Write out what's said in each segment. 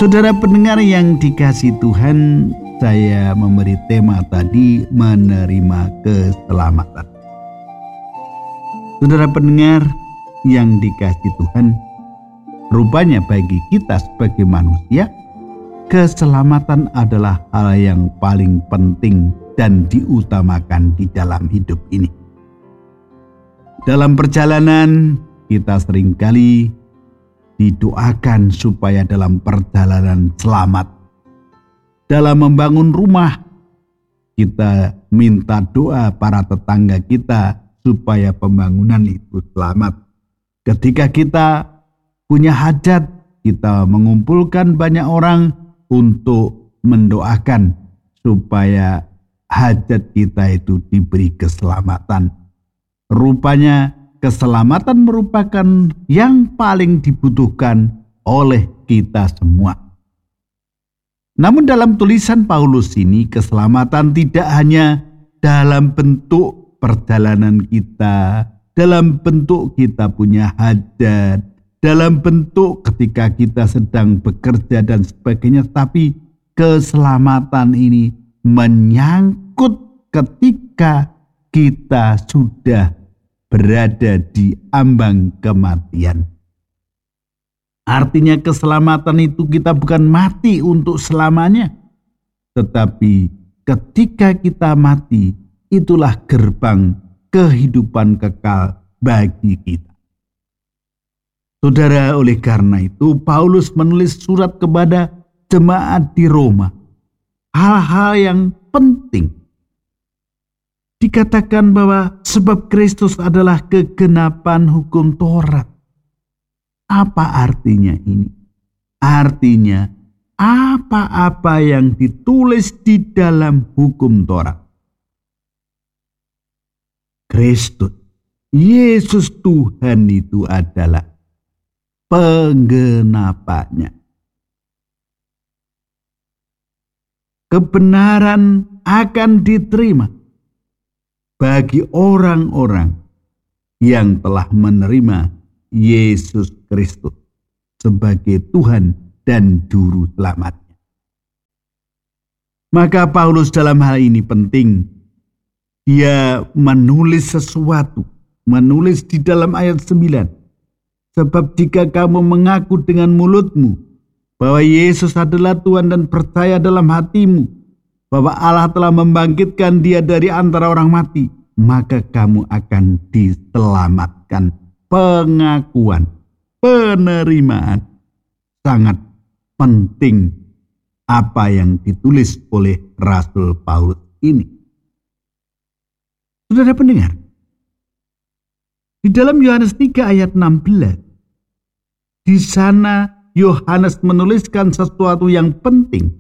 Saudara pendengar yang dikasihi Tuhan, saya memberi tema tadi menerima keselamatan. Saudara pendengar yang dikasihi Tuhan, rupanya bagi kita sebagai manusia, keselamatan adalah hal yang paling penting dan diutamakan di dalam hidup ini. Dalam perjalanan, kita seringkali didoakan supaya dalam perjalanan selamat. Dalam membangun rumah, kita minta doa para tetangga kita supaya pembangunan itu selamat. Ketika kita punya hajat, kita mengumpulkan banyak orang untuk mendoakan supaya hajat kita itu diberi keselamatan. Rupanya keselamatan merupakan yang paling dibutuhkan oleh kita semua. Namun dalam tulisan Paulus ini, keselamatan tidak hanya dalam bentuk perjalanan kita, dalam bentuk kita punya hajat, dalam bentuk ketika kita sedang bekerja dan sebagainya, tapi keselamatan ini menyangkut ketika kita sudah berada di ambang kematian. Artinya keselamatan itu kita bukan mati untuk selamanya, tetapi ketika kita mati, itulah gerbang kehidupan kekal bagi kita. Saudara, oleh karena itu Paulus menulis surat kepada jemaat di Roma. Hal-hal yang penting. Dikatakan bahwa sebab Kristus adalah kegenapan hukum Taurat. Apa artinya ini? Artinya apa-apa yang ditulis di dalam hukum Taurat. Kristus, Yesus Tuhan itu adalah penggenapannya. Kebenaran akan diterima bagi orang-orang yang telah menerima Yesus Kristus sebagai Tuhan dan Juru Selamatnya. Maka Paulus dalam hal ini penting. Dia menulis sesuatu, menulis di dalam ayat 9. Sebab jika kamu mengaku dengan mulutmu bahwa Yesus adalah Tuhan dan percaya dalam hatimu bahwa Allah telah membangkitkan dia dari antara orang mati, maka kamu akan diselamatkan. Pengakuan, penerimaan, sangat penting apa yang ditulis oleh Rasul Paulus ini. Saudara pendengar, di dalam Yohanes 3 ayat 16, di sana Yohanes menuliskan sesuatu yang penting.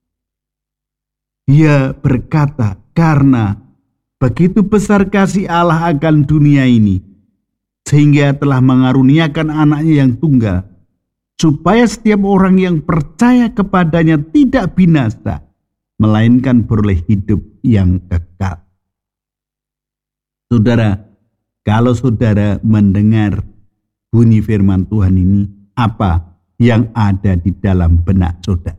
Dia berkata, karena begitu besar kasih Allah akan dunia ini, sehingga telah mengaruniakan anaknya yang tunggal, supaya setiap orang yang percaya kepadanya tidak binasa, melainkan beroleh hidup yang kekal. Saudara, kalau saudara mendengar bunyi firman Tuhan ini, apa yang ada di dalam benak saudara?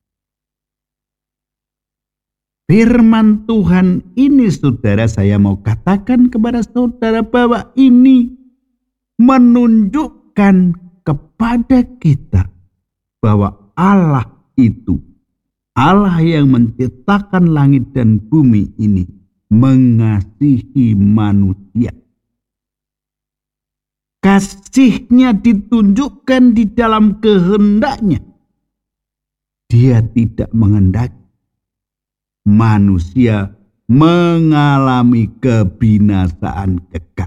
Firman Tuhan ini, saudara, saya mau katakan kepada saudara bahwa ini menunjukkan kepada kita bahwa Allah itu, Allah yang menciptakan langit dan bumi ini, mengasihi manusia. Kasihnya ditunjukkan di dalam kehendaknya. Dia tidak menghendaki manusia mengalami kebinasaan kekal.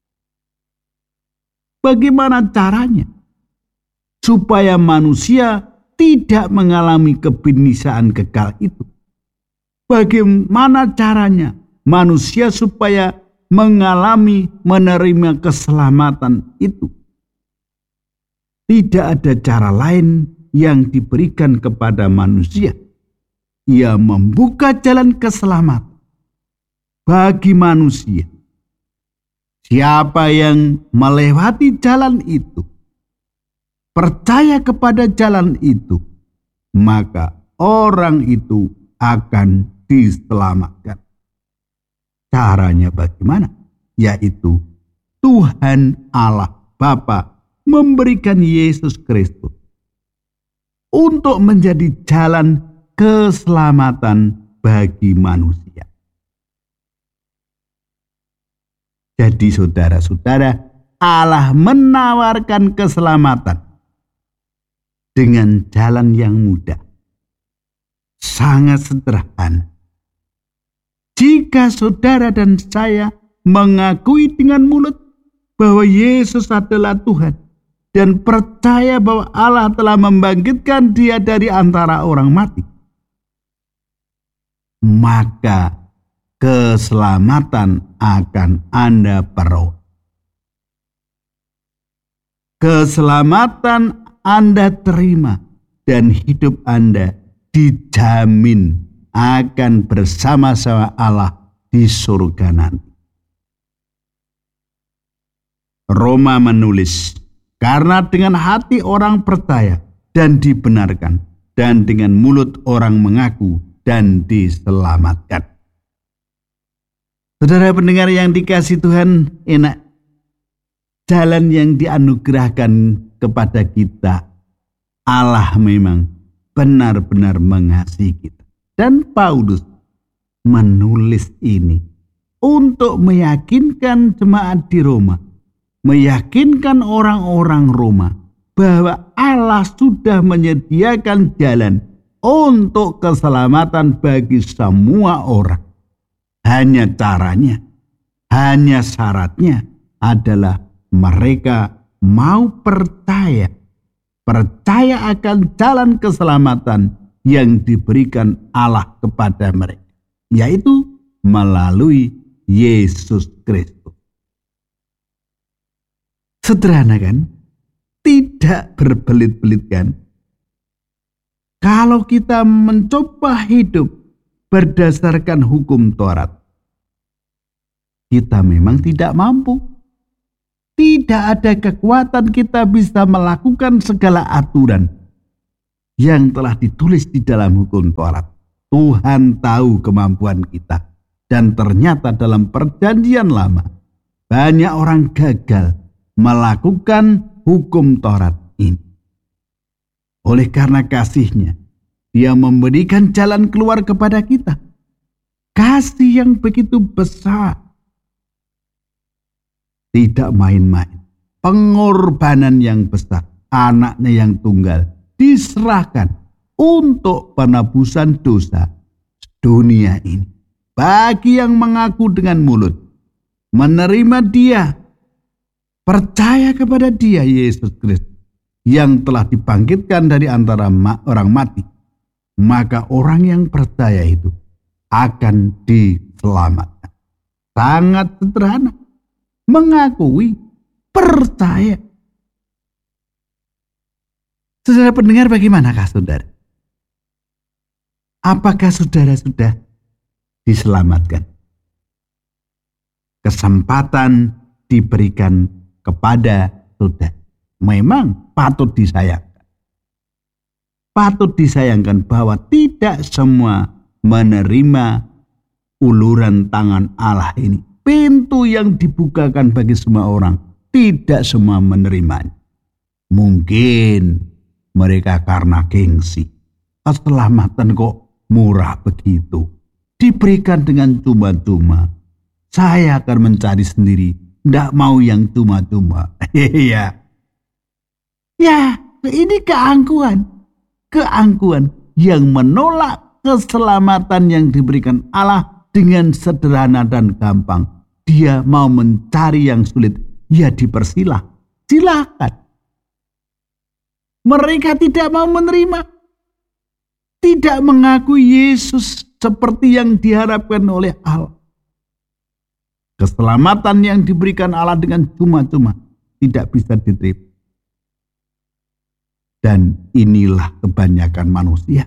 Bagaimana caranya supaya manusia tidak mengalami kebinasaan kekal itu? Bagaimana caranya manusia supaya mengalami, menerima keselamatan itu? Tidak ada cara lain yang diberikan kepada manusia. Ia membuka jalan keselamatan bagi manusia. Siapa yang melewati jalan itu, percaya kepada jalan itu, maka orang itu akan diselamatkan. Caranya bagaimana? Yaitu Tuhan Allah Bapa memberikan Yesus Kristus untuk menjadi jalan keselamatan bagi manusia. Jadi saudara-saudara, Allah menawarkan keselamatan dengan jalan yang mudah, sangat sederhana. Jika saudara dan saya mengakui dengan mulut bahwa Yesus adalah Tuhan dan percaya bahwa Allah telah membangkitkan Dia dari antara orang mati, maka keselamatan akan Anda peroleh. Keselamatan Anda terima dan hidup Anda dijamin akan bersama-sama Allah di surga nanti. Roma menulis, karena dengan hati orang percaya dan dibenarkan, dan dengan mulut orang mengaku dan diselamatkan. Saudara pendengar yang dikasihi Tuhan, enak jalan yang dianugerahkan kepada kita. Allah memang benar-benar mengasihi kita. Dan Paulus menulis ini untuk meyakinkan jemaat di Roma, meyakinkan orang-orang Roma bahwa Allah sudah menyediakan jalan untuk keselamatan bagi semua orang. Hanya caranya, hanya syaratnya adalah mereka mau percaya akan jalan keselamatan yang diberikan Allah kepada mereka, yaitu melalui Yesus Kristus. Sederhana kan? Tidak berbelit-belit kan? Kalau kita mencoba hidup berdasarkan hukum Taurat, kita memang tidak mampu. Tidak ada kekuatan kita bisa melakukan segala aturan yang telah ditulis di dalam hukum Taurat. Tuhan tahu kemampuan kita. Dan ternyata dalam perjanjian lama, banyak orang gagal melakukan hukum Taurat ini. Oleh karena kasih-Nya, Dia memberikan jalan keluar kepada kita. Kasih yang begitu besar. Tidak main-main. Pengorbanan yang besar. Anaknya yang tunggal diserahkan untuk penebusan dosa dunia ini. Bagi yang mengaku dengan mulut, menerima Dia, percaya kepada Dia, Yesus Kristus, yang telah dibangkitkan dari antara orang mati, maka orang yang percaya itu akan diselamatkan. Sangat sederhana. Mengakui, percaya. Saudara pendengar, bagaimanakah saudara? Apakah saudara sudah diselamatkan? Kesempatan diberikan kepada saudara. Memang patut disayangkan. Patut disayangkan bahwa tidak semua menerima uluran tangan Allah ini. Pintu yang dibukakan bagi semua orang, tidak semua menerimanya. Mungkin mereka karena gengsi. Keselamatan kok murah begitu, diberikan dengan cuma-cuma. Saya akan mencari sendiri, tidak mau yang cuma-cuma. Ya, ini keangkuhan yang menolak keselamatan yang diberikan Allah dengan sederhana dan gampang. Dia mau mencari yang sulit, ya dipersilah. Silakan. Mereka tidak mau menerima, tidak mengakui Yesus seperti yang diharapkan oleh Allah. Keselamatan yang diberikan Allah dengan cuma-cuma tidak bisa diterima. Dan inilah kebanyakan manusia.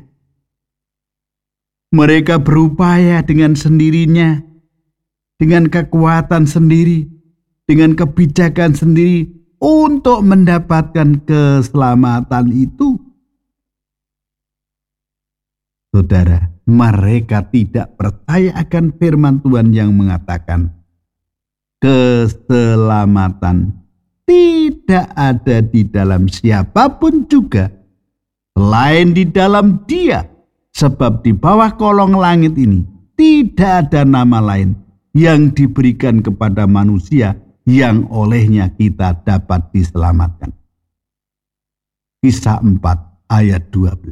Mereka berupaya dengan sendirinya, dengan kekuatan sendiri, dengan kebijakan sendiri untuk mendapatkan keselamatan itu. Saudara, mereka tidak percaya akan firman Tuhan yang mengatakan keselamatan tidak ada di dalam siapapun juga selain di dalam Dia, sebab di bawah kolong langit ini tidak ada nama lain yang diberikan kepada manusia yang olehnya kita dapat diselamatkan. Kisah 4 ayat 12.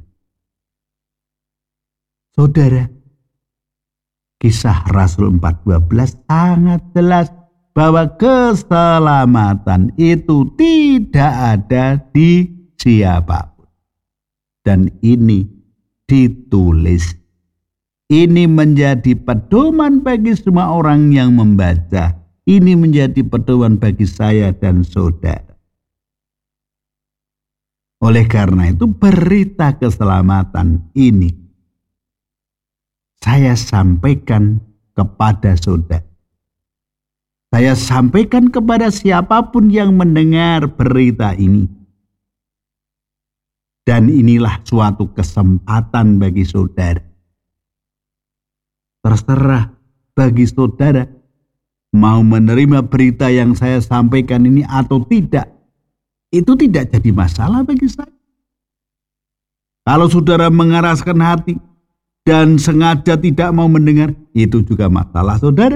Saudara, Kisah Rasul 4:12 sangat jelas bahwa keselamatan itu tidak ada di siapapun. Dan ini ditulis. Ini menjadi pedoman bagi semua orang yang membaca. Ini menjadi pedoman bagi saya dan saudara. Oleh karena itu, berita keselamatan ini saya sampaikan kepada saudara. Saya sampaikan kepada siapapun yang mendengar berita ini. Dan inilah suatu kesempatan bagi saudara. Terserah bagi saudara mau menerima berita yang saya sampaikan ini atau tidak. Itu tidak jadi masalah bagi saya. Kalau saudara mengeraskan hati dan sengaja tidak mau mendengar, itu juga masalah saudara.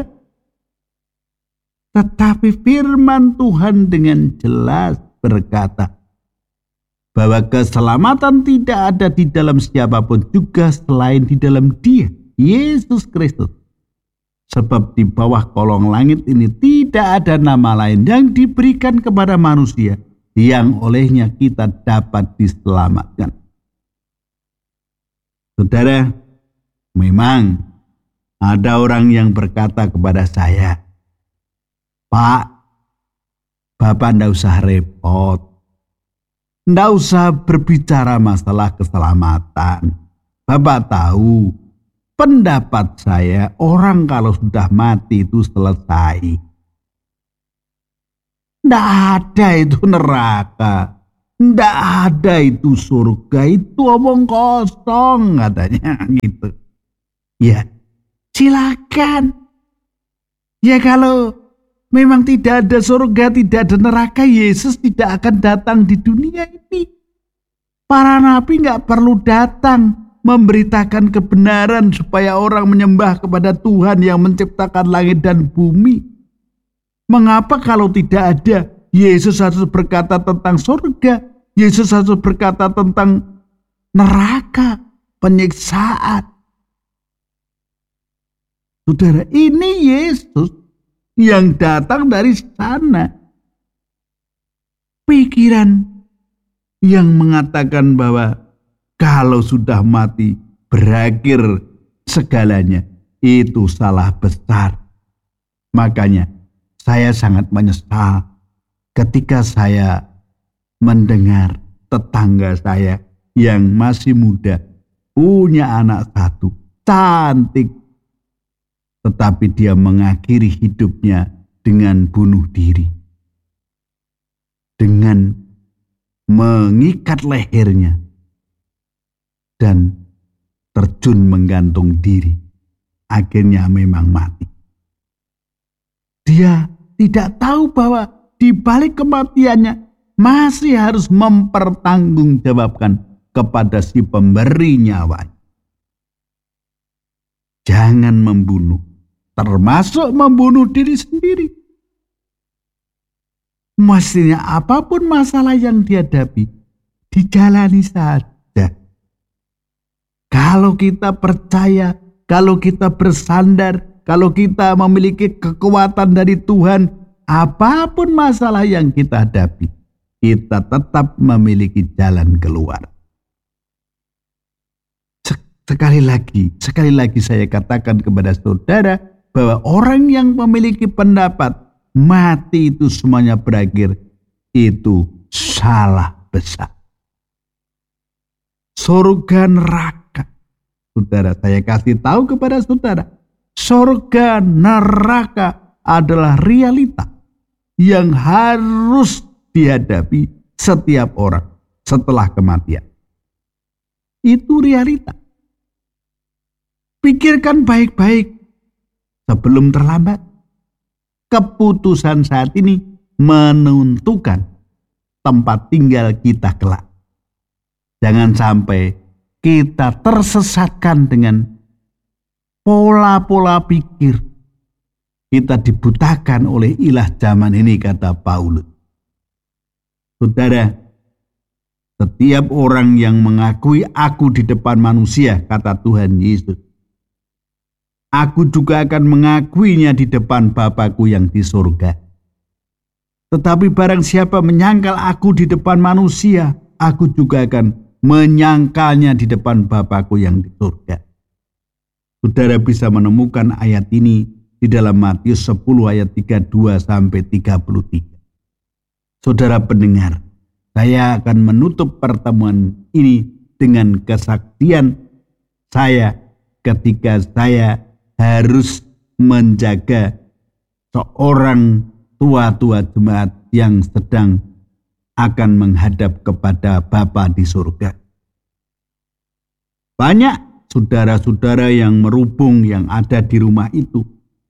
Tetapi firman Tuhan dengan jelas berkata bahwa keselamatan tidak ada di dalam siapapun juga selain di dalam Dia, Yesus Kristus. Sebab di bawah kolong langit ini tidak ada nama lain yang diberikan kepada manusia yang olehnya kita dapat diselamatkan. Saudara, memang ada orang yang berkata kepada saya, Pak, Bapak ndak usah repot. Ndak usah berbicara masalah keselamatan. Bapak tahu, pendapat saya orang kalau sudah mati itu selesai. Ndak ada itu neraka. Ndak ada itu surga. Itu omong kosong katanya gitu. Ya, silakan. Ya kalau memang tidak ada surga, tidak ada neraka, Yesus tidak akan datang di dunia ini. Para nabi nggak perlu datang memberitakan kebenaran supaya orang menyembah kepada Tuhan yang menciptakan langit dan bumi. Mengapa kalau tidak ada, Yesus harus berkata tentang surga, Yesus harus berkata tentang neraka, penyiksaan. Saudara, ini Yesus yang datang dari sana. Pikiran yang mengatakan bahwa kalau sudah mati berakhir segalanya, itu salah besar. Makanya saya sangat menyesal ketika saya mendengar tetangga saya yang masih muda punya anak satu, cantik, tetapi dia mengakhiri hidupnya dengan bunuh diri. Dengan mengikat lehernya dan terjun menggantung diri. Akhirnya memang mati. Dia tidak tahu bahwa di balik kematiannya masih harus mempertanggungjawabkan kepada si pemberi nyawa. Jangan membunuh, termasuk membunuh diri sendiri. Mestinya apapun masalah yang dihadapi, dijalani saja. Kalau kita percaya, kalau kita bersandar, kalau kita memiliki kekuatan dari Tuhan, apapun masalah yang kita hadapi, kita tetap memiliki jalan keluar. Sekali lagi saya katakan kepada saudara bahwa orang yang memiliki pendapat mati itu semuanya berakhir, itu salah besar. Surga neraka. Saudara, saya kasih tahu kepada saudara, surga neraka adalah realita yang harus dihadapi setiap orang setelah kematian. Itu realita. Pikirkan baik-baik sebelum terlambat. Keputusan saat ini menentukan tempat tinggal kita kelak. Jangan sampai kita tersesatkan dengan pola-pola pikir. Kita dibutakan oleh ilah zaman ini, kata Paulus. Saudara, setiap orang yang mengakui aku di depan manusia, kata Tuhan Yesus, aku juga akan mengakuinya di depan Bapa-Ku yang di surga. Tetapi barang siapa menyangkal aku di depan manusia, aku juga akan menyangkalnya di depan Bapa-Ku yang di surga. Saudara bisa menemukan ayat ini di dalam Matius 10 ayat 32 sampai 33. Saudara pendengar, saya akan menutup pertemuan ini dengan kesaksian saya ketika saya harus menjaga seorang tua-tua jemaat yang sedang akan menghadap kepada Bapa di surga. Banyak saudara-saudara yang merubung yang ada di rumah itu.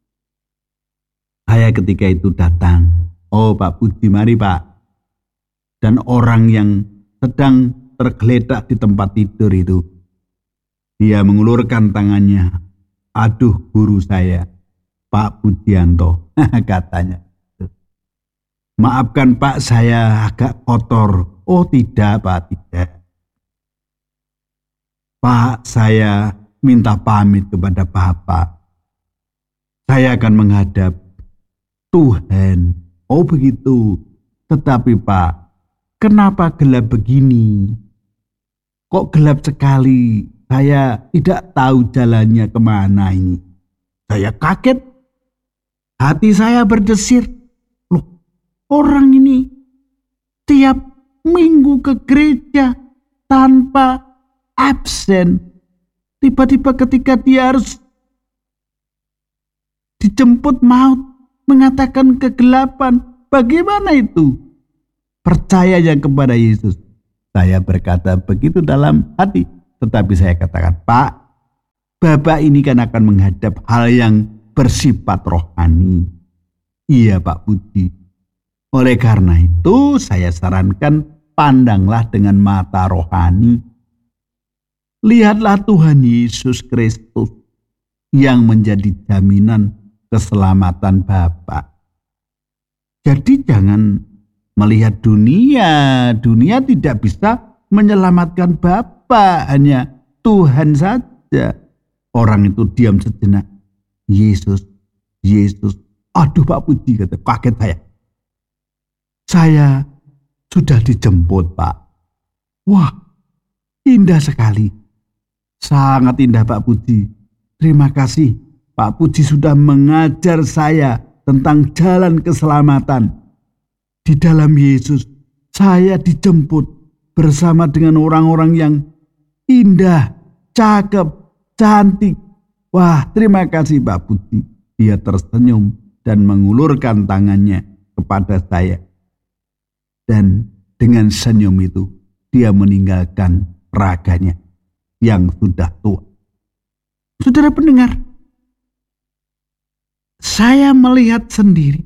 Saya ketika itu datang, oh Pak Puji, mari Pak. Dan orang yang sedang tergeletak di tempat tidur itu, dia mengulurkan tangannya. Aduh guru saya, Pak Pujianto, katanya. Maafkan Pak, saya agak kotor. Oh tidak Pak, tidak. Pak, saya minta pamit kepada Bapak. Saya akan menghadap Tuhan. Oh begitu. Tetapi Pak, kenapa gelap begini? Kok gelap sekali? Saya tidak tahu jalannya kemana ini. Saya kaget. Hati saya berdesir. Loh, orang ini tiap minggu ke gereja tanpa absen. Tiba-tiba ketika dia harus dijemput maut, mengatakan kegelapan. Bagaimana itu? Percayanya kepada Yesus. Saya berkata begitu dalam hati. Tetapi saya katakan, Pak, Bapak ini kan akan menghadap hal yang bersifat rohani. Iya Pak Puji. Oleh karena itu saya sarankan pandanglah dengan mata rohani. Lihatlah Tuhan Yesus Kristus yang menjadi jaminan keselamatan Bapak. Jadi jangan melihat dunia. Dunia tidak bisa menyelamatkan Bapak, hanya Tuhan saja. Orang itu diam sejenak. Yesus, Yesus. Aduh Pak Puji, kata, kaget saya. Saya sudah dijemput Pak. Wah, indah sekali. Sangat indah Pak Puji. Terima kasih Pak Puji sudah mengajar saya tentang jalan keselamatan. Di dalam Yesus, saya dijemput bersama dengan orang-orang yang indah, cakep, cantik. Wah, terima kasih Pak Puji. Dia tersenyum dan mengulurkan tangannya kepada saya. Dan dengan senyum itu, dia meninggalkan raganya yang sudah tua. Saudara pendengar, saya melihat sendiri.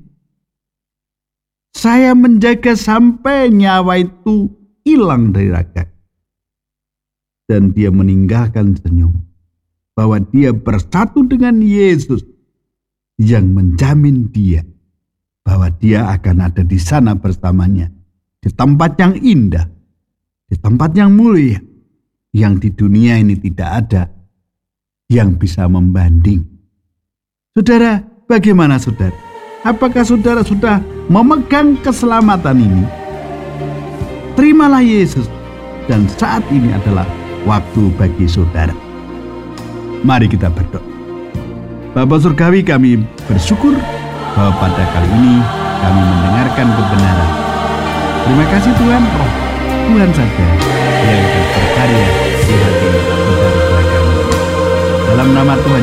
Saya menjaga sampai nyawa itu hilang dari raga. Dan dia meninggalkan senyum. Bahwa dia bersatu dengan Yesus yang menjamin dia bahwa dia akan ada di sana bersamanya. Di tempat yang indah, di tempat yang mulia, yang di dunia ini tidak ada yang bisa membanding. Saudara, bagaimana saudara? Apakah saudara sudah memegang keselamatan ini? Terimalah Yesus, dan saat ini adalah waktu bagi saudara. Mari kita berdoa. Bapa Surgawi, kami bersyukur bahwa pada kali ini kami mendengarkan kebenaran. Terima kasih Tuhan, roh Tuhan saja yang akan berkarya di hati saudara kami. Dalam nama Tuhan